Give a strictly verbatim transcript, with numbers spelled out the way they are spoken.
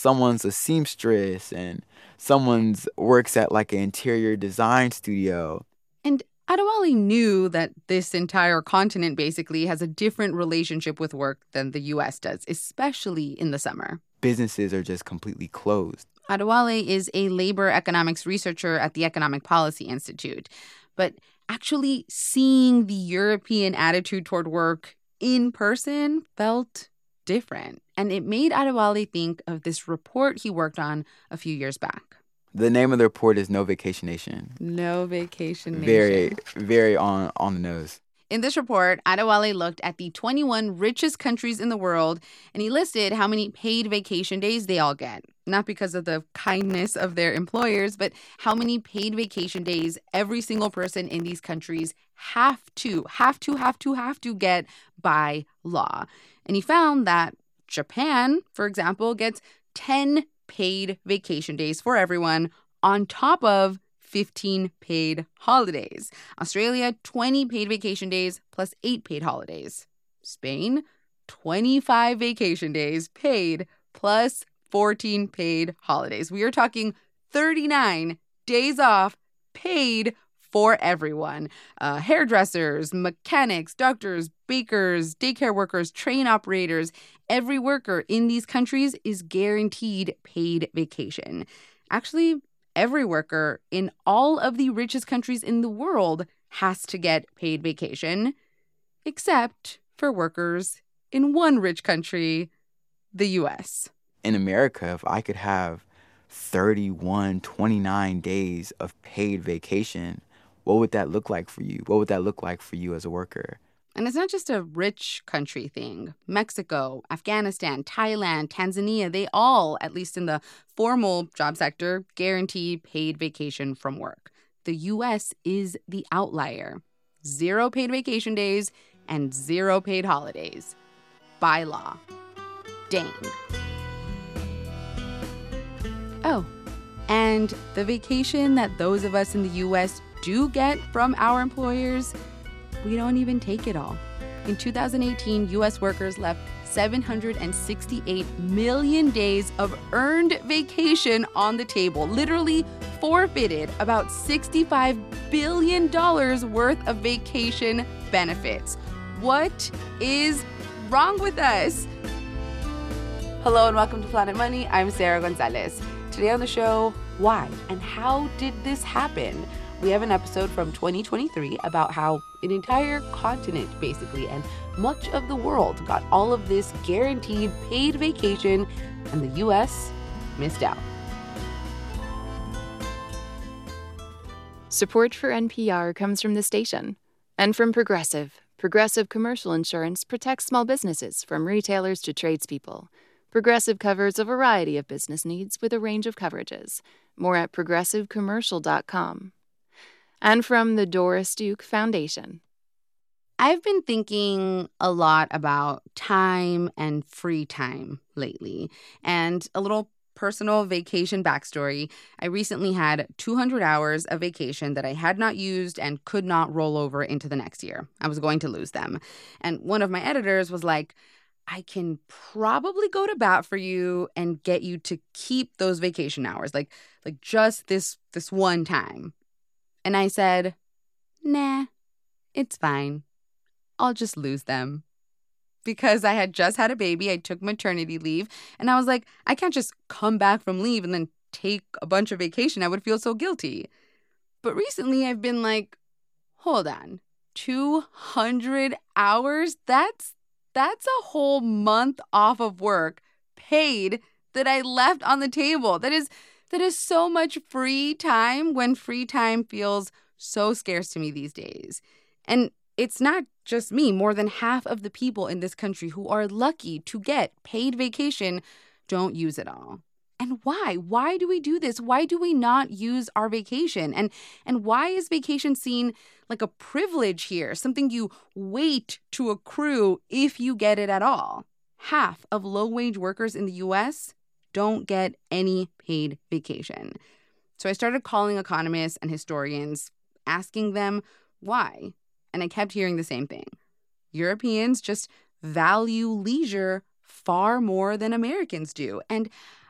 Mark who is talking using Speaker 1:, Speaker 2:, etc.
Speaker 1: someone's a seamstress and someone's works at like an interior design studio.
Speaker 2: And Adewale knew that this entire continent basically has a different relationship with work than the U S does, especially in the summer.
Speaker 1: Businesses are just completely closed.
Speaker 2: Adewale is a labor economics researcher at the Economic Policy Institute. But actually seeing the European attitude toward work in person felt different. And it made Adewale think of this report he worked on a few years back.
Speaker 1: The name of the report is No Vacation Nation.
Speaker 2: No Vacation Nation.
Speaker 1: Very, very on, on the nose.
Speaker 2: In this report, Adewale looked at the twenty-one richest countries in the world, and he listed how many paid vacation days they all get. Not because of the kindness of their employers, but how many paid vacation days every single person in these countries have to, have to, have to, have to get by law. And he found that Japan, for example, gets ten paid vacation days for everyone on top of fifteen paid holidays. Australia, twenty paid vacation days plus eight paid holidays. Spain, twenty-five vacation days paid plus fourteen paid holidays. We are talking thirty-nine days off paid for everyone. Uh, hairdressers, mechanics, doctors, bakers, daycare workers, train operators. Every worker in these countries is guaranteed paid vacation. Actually, every worker in all of the richest countries in the world has to get paid vacation, except for workers in one rich country, the U S.
Speaker 1: In America, if I could have thirty-one, twenty-nine days of paid vacation, what would that look like for you? What would that look like for you as a worker?
Speaker 2: And it's not just a rich country thing. Mexico, Afghanistan, Thailand, Tanzania, they all, at least in the formal job sector, guarantee paid vacation from work. The U S is the outlier. Zero paid vacation days and zero paid holidays. By law. Dang. Oh, and the vacation that those of us in the U S do get from our employers, we don't even take it all. In two thousand eighteen, U S workers left seven hundred sixty-eight million days of earned vacation on the table, literally forfeited about sixty-five billion dollars worth of vacation benefits. What is wrong with us? Hello and welcome to Planet Money. I'm Sarah Gonzalez. Today on the show, why and how did this happen? We have an episode from twenty twenty-three about how an entire continent, basically, and much of the world got all of this guaranteed paid vacation, and the U S missed out.
Speaker 3: Support for N P R comes from the station and from Progressive. Progressive Commercial Insurance protects small businesses from retailers to tradespeople. Progressive covers a variety of business needs with a range of coverages. More at progressive commercial dot com. And from the Doris Duke Foundation.
Speaker 2: I've been thinking a lot about time and free time lately. And a little personal vacation backstory. I recently had two hundred hours of vacation that I had not used and could not roll over into the next year. I was going to lose them. And one of my editors was like, I can probably go to bat for you and get you to keep those vacation hours, like like just this this one time. And I said, nah, it's fine. I'll just lose them. Because I had just had a baby, I took maternity leave, and I was like, I can't just come back from leave and then take a bunch of vacation. I would feel so guilty. But recently I've been like, hold on, two hundred hours? That's That's a whole month off of work paid that I left on the table. That is that is so much free time when free time feels so scarce to me these days. And it's not just me. More than half of the people in this country who are lucky to get paid vacation don't use it all. And why? Why do we do this? Why do we not use our vacation? And and why is vacation seen like a privilege here, something you wait to accrue if you get it at all? Half of low-wage workers in the U S don't get any paid vacation. So I started calling economists and historians, asking them why. And I kept hearing the same thing. Europeans just value leisure far more than Americans do. And